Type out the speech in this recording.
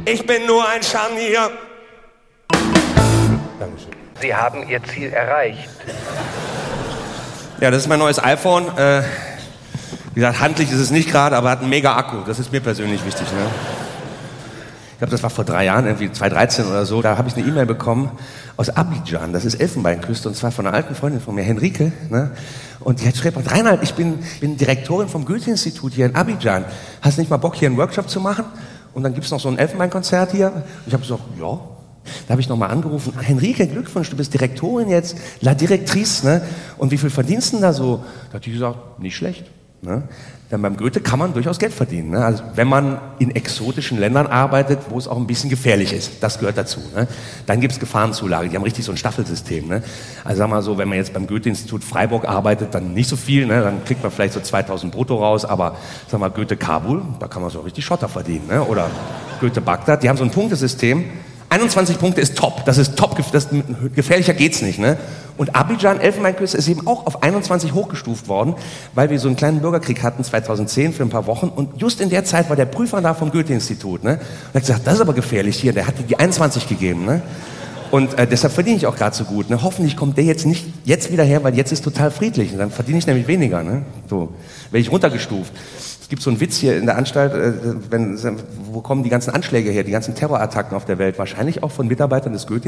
Ich bin nur ein Scharnier. Dankeschön. Sie haben Ihr Ziel erreicht. Ja, das ist mein neues iPhone. Wie gesagt, handlich ist es nicht gerade, aber hat einen mega Akku. Das ist mir persönlich wichtig. Ne? Ich glaube, das war vor 3 Jahren, irgendwie 2013 oder so. Da habe ich eine E-Mail bekommen aus Abidjan. Das ist Elfenbeinküste und zwar von einer alten Freundin von mir, Henrike. Ne? Und die hat geschrieben, Reinhard, ich bin Direktorin vom Goethe-Institut hier in Abidjan. Hast du nicht mal Bock, hier einen Workshop zu machen? Und dann gibt es noch so ein Elfenbeinkonzert hier. Und ich habe gesagt, ja. Da habe ich nochmal angerufen, Henrike, Glückwunsch, du bist Direktorin jetzt, La Directrice, ne? Und wie viel verdienst du denn da so? Da hat die gesagt, nicht schlecht. Ne? Denn beim Goethe kann man durchaus Geld verdienen. Ne? Also wenn man in exotischen Ländern arbeitet, wo es auch ein bisschen gefährlich ist, das gehört dazu. Ne? Dann gibt es Gefahrenzulage, die haben richtig so ein Staffelsystem. Ne? Also sag mal so, wenn man jetzt beim Goethe-Institut Freiburg arbeitet, dann nicht so viel, ne? Dann kriegt man vielleicht so 2000 brutto raus, aber sag mal Goethe Kabul, da kann man so richtig Schotter verdienen. Ne? Oder Goethe Bagdad, die haben so ein Punktesystem. 21 Punkte ist top, das ist top, gefährlicher geht's nicht. Ne? Und Abidjan, Elfenbeinküste, ist eben auch auf 21 hochgestuft worden, weil wir so einen kleinen Bürgerkrieg hatten 2010 für ein paar Wochen und just in der Zeit war der Prüfer da vom Goethe-Institut. Ne? Und er hat gesagt, das ist aber gefährlich hier, der hat dir die 21 gegeben. Ne? Und deshalb verdiene ich auch gerade so gut. Ne? Hoffentlich kommt der jetzt nicht jetzt wieder her, weil jetzt ist total friedlich. Und dann verdiene ich nämlich weniger. Ne? So, werde ich runtergestuft. Es gibt so einen Witz hier in der Anstalt, wo kommen die ganzen Anschläge her, die ganzen Terrorattacken auf der Welt? Wahrscheinlich auch von Mitarbeitern des Goethe